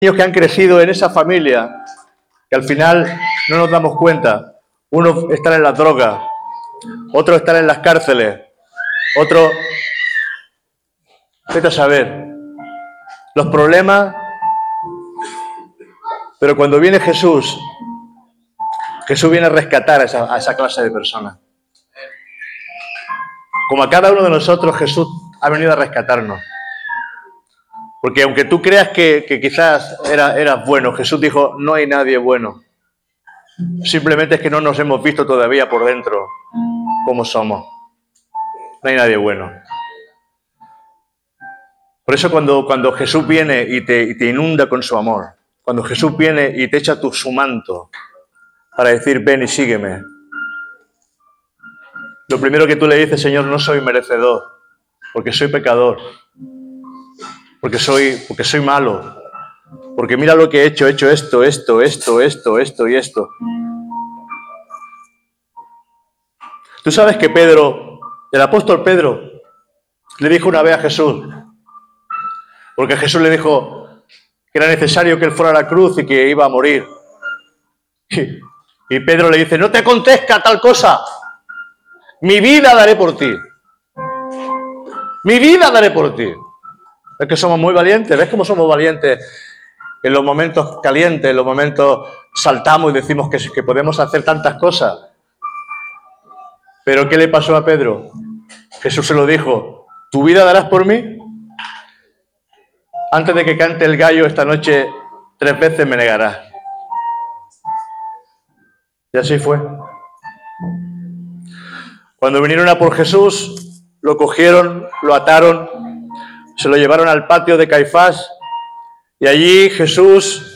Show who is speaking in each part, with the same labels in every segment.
Speaker 1: niños que han crecido en esa familia, que al final no nos damos cuenta. Uno está en la droga, otro está en las cárceles, otro... Vete a saber. Los problemas... Pero cuando viene Jesús, Jesús viene a rescatar a esa clase de personas. Como a cada uno de nosotros, Jesús ha venido a rescatarnos. Porque aunque tú creas que quizás eras bueno, Jesús dijo, no hay nadie bueno. Simplemente es que no nos hemos visto todavía por dentro cómo somos. No hay nadie bueno. Por eso cuando Jesús viene y te inunda con su amor, cuando Jesús viene y te echa su manto para decir, ven y sígueme, lo primero que tú le dices, Señor, no soy merecedor, porque soy pecador, porque soy malo, porque mira lo que he hecho esto y esto. Tú sabes que Pedro, el apóstol Pedro, le dijo una vez a Jesús, porque Jesús le dijo que era necesario que él fuera a la cruz y que iba a morir. Y Pedro le dice, no te acontezca tal cosa, mi vida daré por ti. Mi vida daré por ti. Es que somos muy valientes, ¿ves cómo somos valientes? En los momentos calientes, en los momentos saltamos y decimos que podemos hacer tantas cosas. Pero ¿qué le pasó a Pedro? Jesús se lo dijo, ¿tu vida darás por mí? Antes de que cante el gallo esta noche, 3 veces me negarás. Y así fue. Cuando vinieron a por Jesús, lo cogieron, lo ataron, se lo llevaron al patio de Caifás y allí Jesús,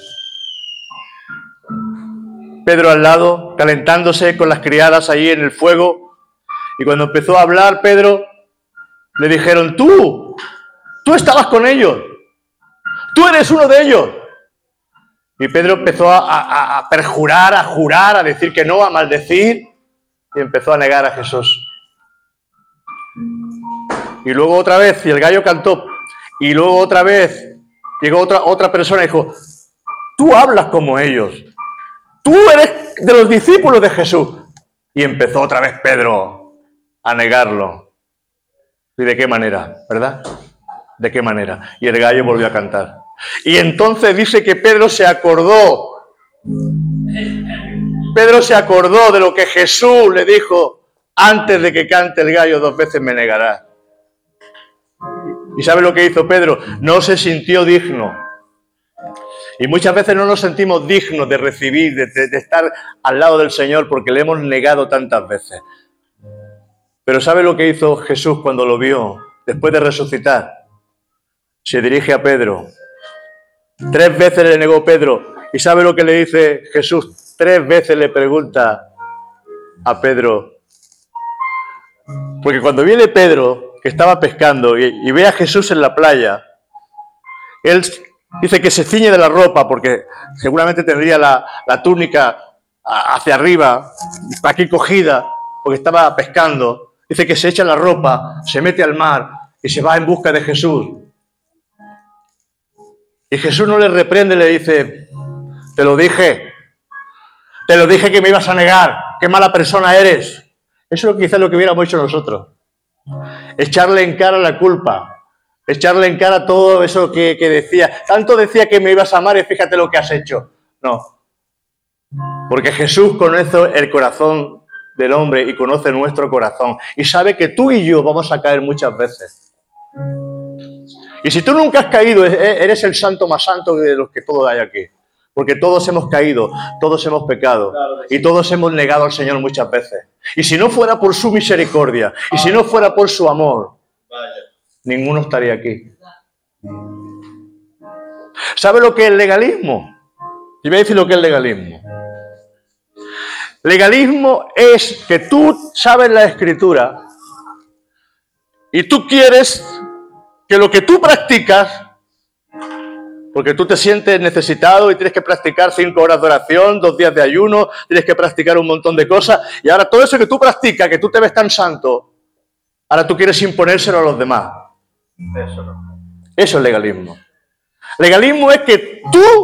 Speaker 1: Pedro al lado, calentándose con las criadas allí en el fuego. Y cuando empezó a hablar Pedro, le dijeron, tú estabas con ellos, tú eres uno de ellos. Y Pedro empezó a perjurar, a jurar, a decir que no, a maldecir, y empezó a negar a Jesús. Y luego otra vez, y el gallo cantó, y luego otra vez llegó otra persona y dijo, tú hablas como ellos, tú eres de los discípulos de Jesús. Y empezó otra vez Pedro a negarlo. ¿Y de qué manera? ¿Verdad? ¿De qué manera? Y el gallo volvió a cantar. Y entonces dice que Pedro se acordó. Pedro se acordó de lo que Jesús le dijo, antes de que cante el gallo 2 veces me negarás. ¿Y sabe lo que hizo Pedro? No se sintió digno. Y muchas veces no nos sentimos dignos de recibir, de estar al lado del Señor porque le hemos negado tantas veces. Pero ¿sabe lo que hizo Jesús cuando lo vio? Después de resucitar, se dirige a Pedro. 3 veces le negó Pedro. ¿Y sabe lo que le dice Jesús? 3 veces le pregunta a Pedro. Porque cuando viene Pedro, que estaba pescando, y ve a Jesús en la playa, él dice que se ciñe de la ropa, porque seguramente tendría la túnica hacia arriba, aquí cogida, porque estaba pescando. Dice que se echa la ropa, se mete al mar y se va en busca de Jesús. Y Jesús no le reprende, le dice, te lo dije que me ibas a negar, qué mala persona eres. Eso es quizás lo que hubiéramos hecho nosotros. Echarle en cara la culpa, echarle en cara todo eso que decía. Tanto decía que me ibas a amar y fíjate lo que has hecho. No, porque Jesús conoce el corazón del hombre y conoce nuestro corazón y sabe que tú y yo vamos a caer muchas veces. Y si tú nunca has caído, eres el santo más santo de los que todos hay aquí. Porque todos hemos caído, todos hemos pecado y todos hemos negado al Señor muchas veces. Y si no fuera por su misericordia y si no fuera por su amor, ninguno estaría aquí. ¿Sabe lo que es el legalismo? Y voy a decir lo que es el legalismo. Legalismo es que tú sabes la Escritura y tú quieres que lo que tú practicas, porque tú te sientes necesitado y tienes que practicar 5 horas de oración, 2 días de ayuno, tienes que practicar un montón de cosas, y ahora todo eso que tú practicas, que tú te ves tan santo, ahora tú quieres imponérselo a los demás. Eso es legalismo. Legalismo es que tú